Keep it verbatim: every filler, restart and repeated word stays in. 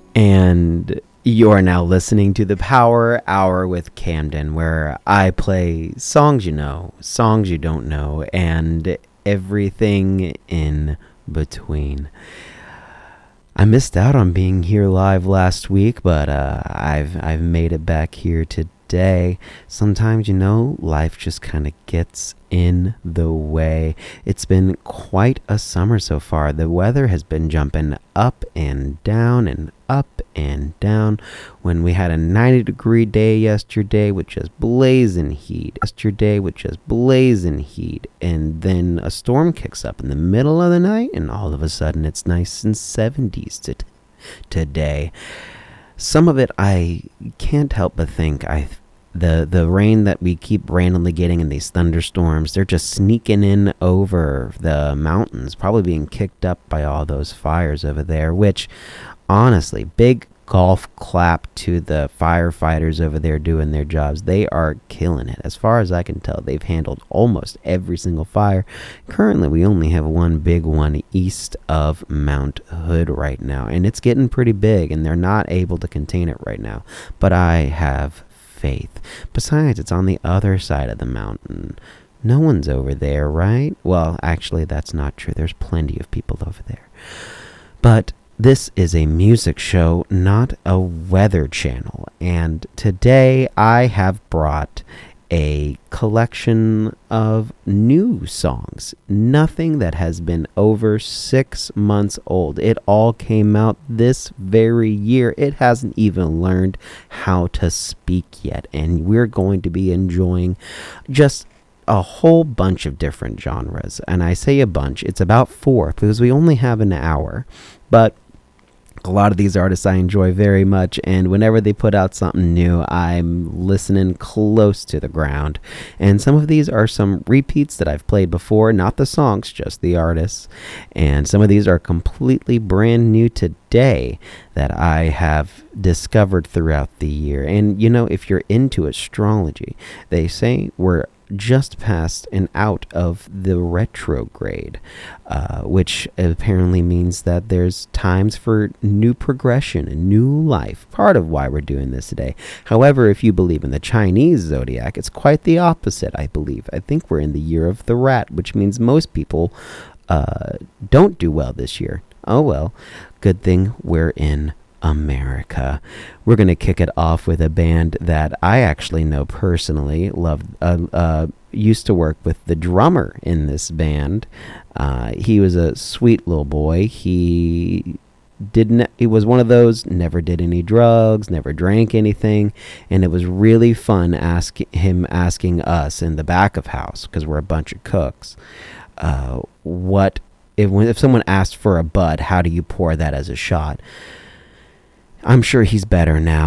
And you are now listening to the Power Hour with Camden, where I play songs you know, songs you don't know, and everything in between. I missed out on being here live last week, but uh, I've I've made it back here today. Sometimes, you know, life just kind of gets in the way. It's been quite a summer so far. The weather has been jumping up and down and up and down. When we had a ninety degree day yesterday with just blazing heat, yesterday with just blazing heat, and then a storm kicks up in the middle of the night, and all of a sudden it's nice and seventies to t- today. Some of it I can't help but think I the the rain that we keep randomly getting in these thunderstorms, they're just sneaking in over the mountains, probably being kicked up by all those fires over there, which honestly, big golf clap to the firefighters over there doing their jobs. They are killing it. As far as I can tell, they've handled almost every single fire. Currently, we only have one big one east of Mount Hood right now, and it's getting pretty big, and they're not able to contain it right now. But I have faith. Besides, it's on the other side of the mountain. No one's over there, right? Well, actually, that's not true. There's plenty of people over there. But this is a music show, not a weather channel. And today I have brought a collection of new songs. Nothing that has been over six months old. It all came out this very year. It hasn't even learned how to speak yet. And we're going to be enjoying just a whole bunch of different genres. And I say a bunch, it's about four because we only have an hour. But a lot of these artists I enjoy very much, and whenever they put out something new, I'm listening close to the ground. And some of these are some repeats that I've played before, not the songs, just the artists. And some of these are completely brand new today that I have discovered throughout the year. And, you know, if you're into astrology, they say we're just past and out of the retrograde, uh, which apparently means that there's times for new progression and new life. Part of why we're doing this today. However, if you believe in the Chinese zodiac, it's quite the opposite, I believe. I think we're in the year of the rat, which means most people uh, don't do well this year. Oh well, good thing we're in America. We're going to kick it off with a band that I actually know personally, love, uh, uh, used to work with the drummer in this band. Uh, he was a sweet little boy. He didn't, he was one of those, never did any drugs, never drank anything, and it was really fun ask him asking us in the back of house, because we're a bunch of cooks, uh, what, if, if someone asked for a bud, how do you pour that as a shot? I'm sure he's better now.